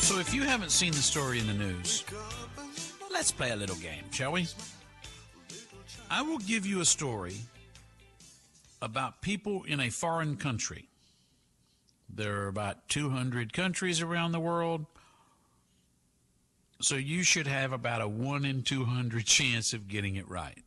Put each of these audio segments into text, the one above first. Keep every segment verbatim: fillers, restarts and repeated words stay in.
So if you haven't seen the story in the news, let's play a little game, shall we? I will give you a story about people in a foreign country. There are about two hundred countries around the world, so you should have about a one in two hundred chance of getting it right.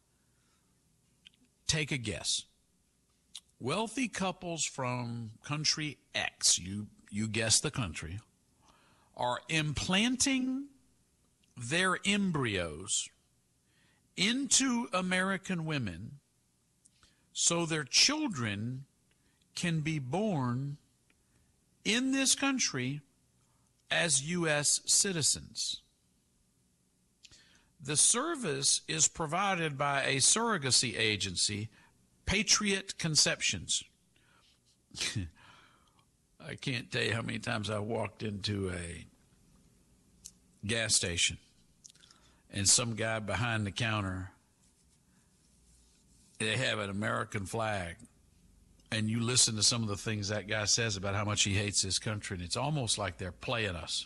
Take a guess. Wealthy couples from country X, you, you guess the country, are implanting their embryos into American women so their children can be born in this country as U S citizens. The service is provided by a surrogacy agency, Patriot Conceptions. I can't tell you how many times I walked into a gas station and some guy behind the counter, they have an American flag, and you listen to some of the things that guy says about how much he hates this country, and it's almost like they're playing us.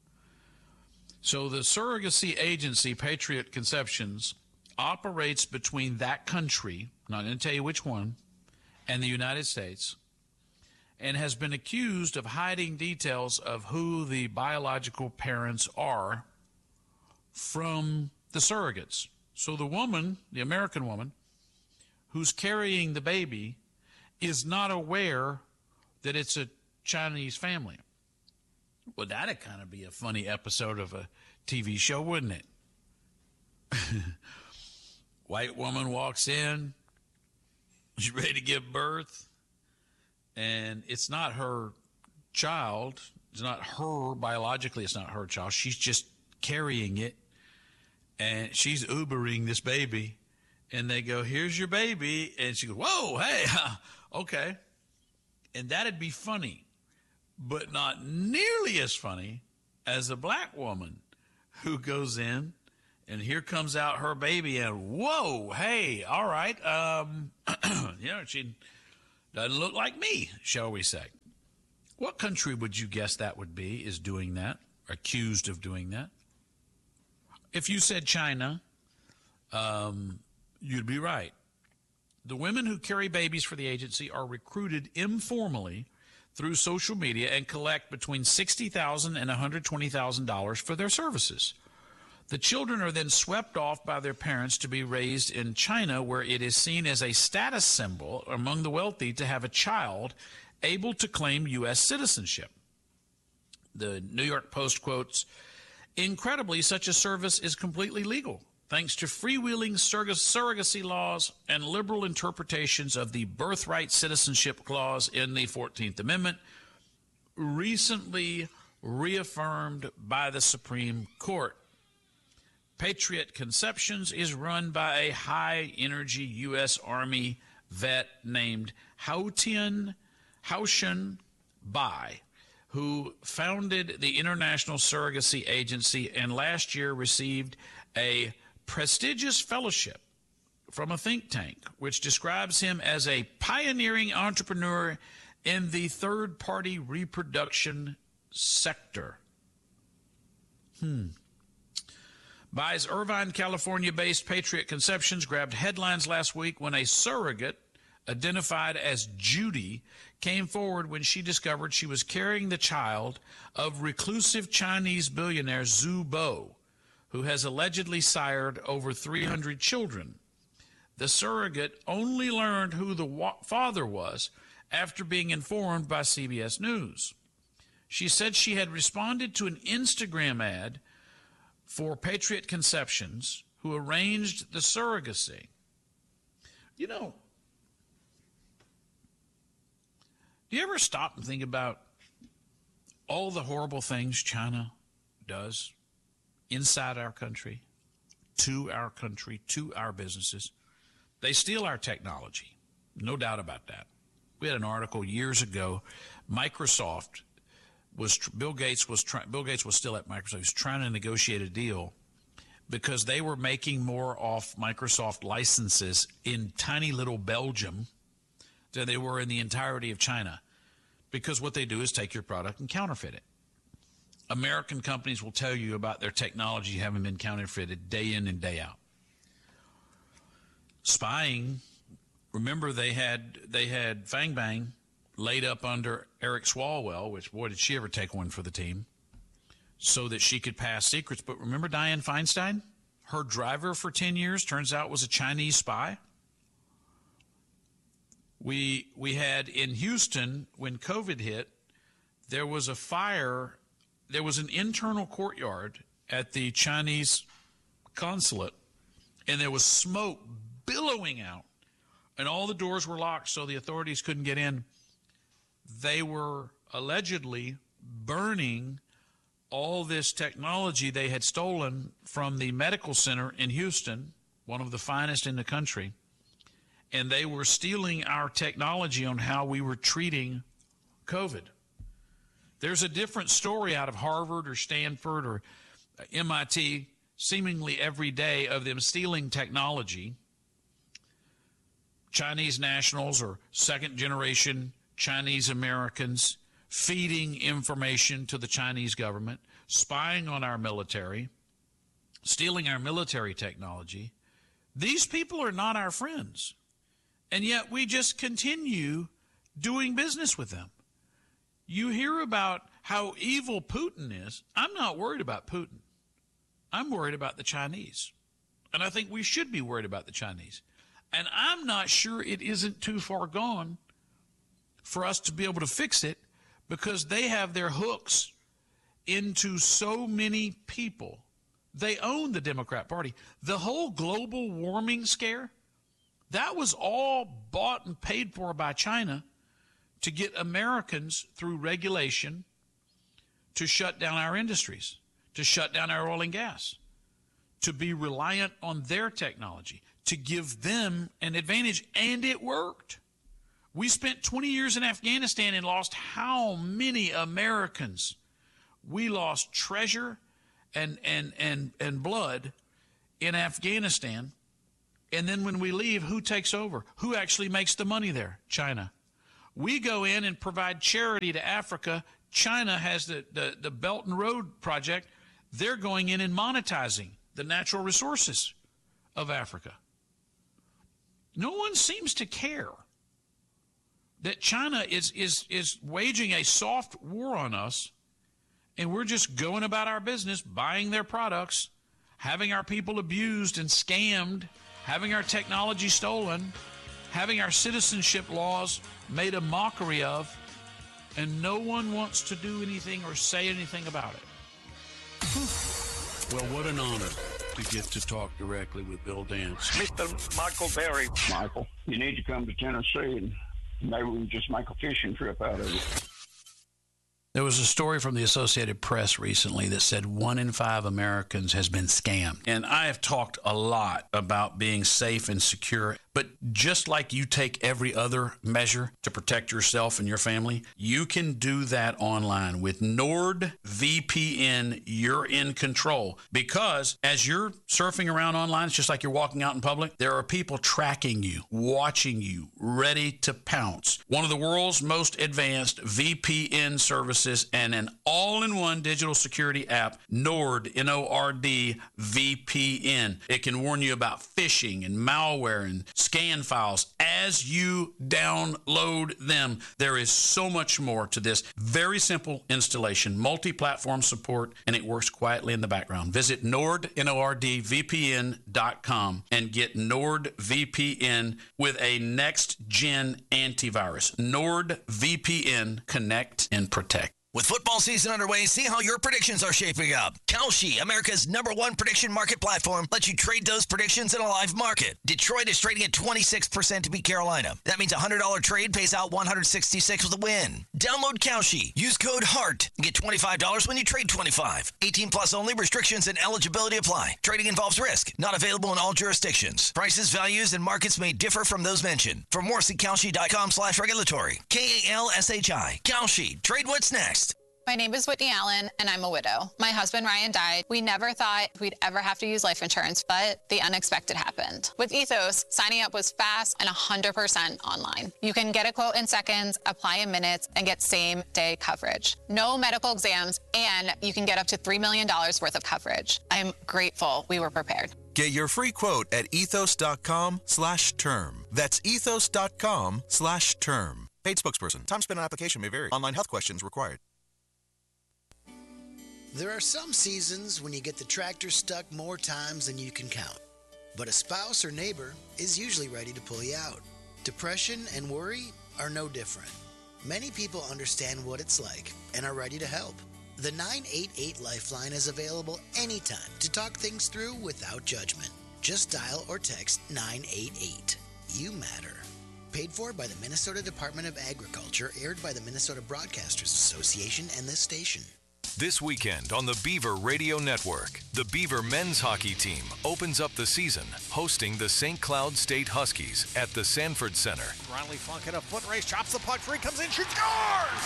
So the surrogacy agency, Patriot Conceptions, operates between that country, not going to tell you which one, and the United States, and has been accused of hiding details of who the biological parents are from the surrogates. So the woman, the American woman, who's carrying the baby is not aware that it's a Chinese family. Well, that'd kind of be a funny episode of a T V show, wouldn't it? White woman walks in, she's ready to give birth, and it's not her child. It's not her, biologically, it's not her child. She's just carrying it, and she's Ubering this baby. And they go, here's your baby. And she goes, whoa, hey, okay. And that'd be funny, but not nearly as funny as a black woman who goes in, and here comes out her baby, and whoa, hey, all right. Um, you know, she doesn't look like me, shall we say. What country would you guess that would be is doing that, accused of doing that? If you said China, um, you'd be right. The women who carry babies for the agency are recruited informally through social media and collect between sixty thousand dollars and one hundred twenty thousand dollars for their services. The children are then swept off by their parents to be raised in China, where it is seen as a status symbol among the wealthy to have a child able to claim U S citizenship. The New York Post quotes, incredibly, such a service is completely legal, thanks to freewheeling surrogacy laws and liberal interpretations of the birthright citizenship clause in the fourteenth Amendment, recently reaffirmed by the Supreme Court. Patriot Conceptions is run by a high-energy U S Army vet named Haotian Haoshen Bai, who founded the International Surrogacy Agency and last year received a prestigious fellowship from a think tank, which describes him as a pioneering entrepreneur in the third-party reproduction sector. Hmm. Bai's Irvine, California-based Patriot Conceptions grabbed headlines last week when a surrogate identified as Judy came forward when she discovered she was carrying the child of reclusive Chinese billionaire Zhu Bo, who has allegedly sired over three hundred children. The surrogate only learned who the wa- father was after being informed by C B S News. She said she had responded to an Instagram ad for Patriot Conceptions, who arranged the surrogacy. You know, do you ever stop and think about all the horrible things China does inside our country, to our country, to our businesses? They steal our technology, no doubt about that. We had an article years ago. Microsoft was Bill Gates was try, Bill Gates was still at Microsoft. He was trying to negotiate a deal because they were making more off Microsoft licenses in tiny little Belgium than they were in the entirety of China, because what they do is take your product and counterfeit it. American companies will tell you about their technology having been counterfeited day in and day out. Spying, remember they had they had Fang Bang laid up under Eric Swalwell, which, boy, did she ever take one for the team, so that she could pass secrets. But remember Dianne Feinstein? Her driver for ten years, turns out, was a Chinese spy. We we had in Houston, when COVID hit, there was a fire. There was an internal courtyard at the Chinese consulate, and there was smoke billowing out, and all the doors were locked, so the authorities couldn't get in. They were allegedly burning all this technology they had stolen from the medical center in Houston, one of the finest in the country, and they were stealing our technology on how we were treating COVID. There's a different story out of Harvard or Stanford or M I T seemingly every day of them stealing technology. Chinese nationals or second generation Chinese Americans feeding information to the Chinese government, spying on our military, stealing our military technology. These people are not our friends, and yet we just continue doing business with them. You hear about how evil Putin is. I'm not worried about Putin. I'm worried about the Chinese, and I think we should be worried about the Chinese. And I'm not sure it isn't too far gone for us to be able to fix it, because they have their hooks into so many people. They own the Democrat Party. The whole global warming scare, that was all bought and paid for by China to get Americans through regulation to shut down our industries, to shut down our oil and gas, to be reliant on their technology, to give them an advantage. And it worked. We spent twenty years in Afghanistan and lost how many Americans? We lost treasure and, and, and, and blood in Afghanistan. And then when we leave, who takes over? Who actually makes the money there? China. We go in and provide charity to Africa. China has the, the, the Belt and Road Project. They're going in and monetizing the natural resources of Africa. No one seems to care that China is, is, is waging a soft war on us, and we're just going about our business, buying their products, having our people abused and scammed, having our technology stolen, having our citizenship laws made a mockery of, and no one wants to do anything or say anything about it. Well, what an honor to get to talk directly with Bill Dance. Mister Michael Berry. Michael, you need to come to Tennessee, and maybe we can just make a fishing trip out of it. There was a story from the Associated Press recently that said one in five Americans has been scammed. And I have talked a lot about being safe and secure. But just like you take every other measure to protect yourself and your family, you can do that online. With NordVPN, you're in control. Because as you're surfing around online, it's just like you're walking out in public, there are people tracking you, watching you, ready to pounce. One of the world's most advanced V P N services and an all-in-one digital security app, Nord, N O R D, V P N. It can warn you about phishing and malware and scan files as you download them. There is so much more to this very simple installation, multi-platform support, and it works quietly in the background. Visit Nord, N O R D, V P N dot com and get NordVPN with a next-gen antivirus. NordVPN, connect and protect. With football season underway, see how your predictions are shaping up. Kalshi, America's number one prediction market platform, lets you trade those predictions in a live market. Detroit is trading at twenty-six percent to beat Carolina. That means a one hundred dollars trade pays out one hundred sixty-six with a win. Download Kalshi. Use code HEART and get twenty-five dollars when you trade twenty-five. eighteen plus only. Restrictions and eligibility apply. Trading involves risk. Not available in all jurisdictions. Prices, values, and markets may differ from those mentioned. For more, see Kalshi dot com slash regulatory. K A L S H I. Kalshi. Trade what's next. My name is Whitney Allen, and I'm a widow. My husband, Ryan, died. We never thought we'd ever have to use life insurance, but the unexpected happened. With Ethos, signing up was fast and one hundred percent online. You can get a quote in seconds, apply in minutes, and get same-day coverage. No medical exams, and you can get up to three million dollars worth of coverage. I'm grateful we were prepared. Get your free quote at ethos.com slash term. That's ethos.com slash term. Paid spokesperson. Time spent on application may vary. Online health questions required. There are some seasons when you get the tractor stuck more times than you can count. But a spouse or neighbor is usually ready to pull you out. Depression and worry are no different. Many people understand what it's like and are ready to help. The nine eight eight Lifeline is available anytime to talk things through without judgment. Just dial or text nine eight eight. You matter. Paid for by the Minnesota Department of Agriculture, aired by the Minnesota Broadcasters Association and this station. This weekend on the Beaver Radio Network, the Beaver men's hockey team opens up the season hosting the Saint Cloud State Huskies at the Sanford Center. Riley Funk in a foot race, chops the puck free, comes in, shoots, scores!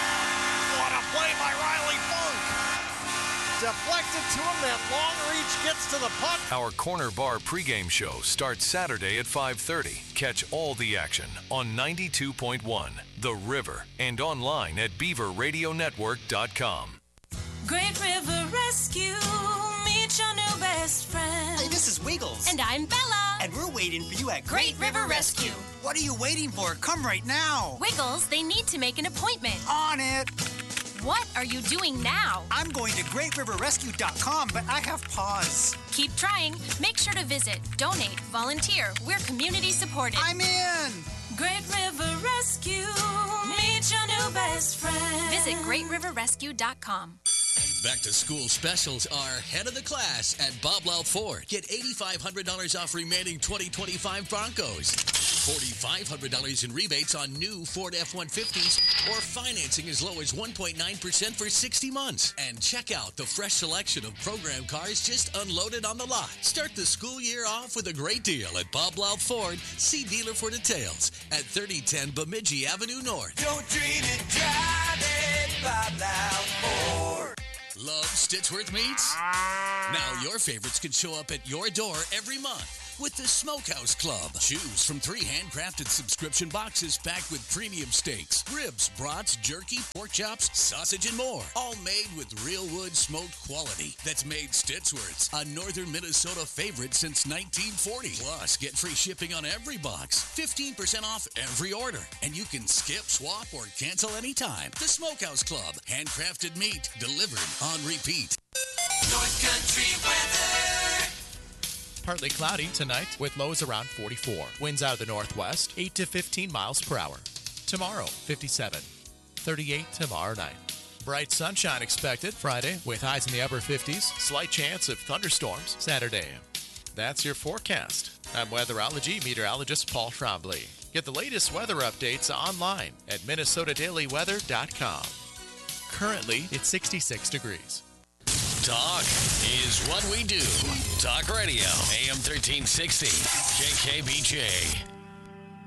What a play by Riley Funk! Deflected to him, that long reach gets to the puck. Our Corner Bar pregame show starts Saturday at five thirty. Catch all the action on ninety-two point one, The River, and online at beaver radio network dot com. Great River Rescue, meet your new best friend. Hey, this is Wiggles. And I'm Bella. And we're waiting for you at Great, Great River Rescue. Rescue. What are you waiting for? Come right now. Wiggles, they need to make an appointment. On it. What are you doing now? I'm going to great river rescue dot com, but I have pause. Keep trying. Make sure to visit, donate, volunteer. We're community supported. I'm in. Great River Rescue, meet your new best friend. Visit great river rescue dot com. Back to school specials are head of the class at Bob Loud Ford. Get eight thousand five hundred dollars off remaining twenty twenty-five Broncos. four thousand five hundred dollars in rebates on new Ford F one fifties or financing as low as one point nine percent for sixty months. And check out the fresh selection of program cars just unloaded on the lot. Start the school year off with a great deal at Bob Loud Ford. See dealer for details at thirty ten Bemidji Avenue North. Don't dream it, drive it, Bob Loud Ford. Love Stitchworth Meats? Now your favorites can show up at your door every month with the Smokehouse Club. Choose from three handcrafted subscription boxes packed with premium steaks, ribs, brats, jerky, pork chops, sausage, and more. All made with real wood smoked quality that's made Stitchworth's a northern Minnesota favorite since nineteen forty. Plus, get free shipping on every box, fifteen percent off every order, and you can skip, swap, or cancel anytime. The Smokehouse Club. Handcrafted meat delivered on repeat. North Country weather. Partly cloudy tonight with lows around forty-four. Winds out of the northwest, eight to fifteen miles per hour. Tomorrow, fifty-seven. thirty-eight tomorrow night. Bright sunshine expected Friday with highs in the upper fifties. Slight chance of thunderstorms Saturday. That's your forecast. I'm weatherology meteorologist Paul Trombley. Get the latest weather updates online at minnesota daily weather dot com. Currently, it's sixty-six degrees. Talk is what we do. Talk Radio, A M thirteen sixty, K K B J.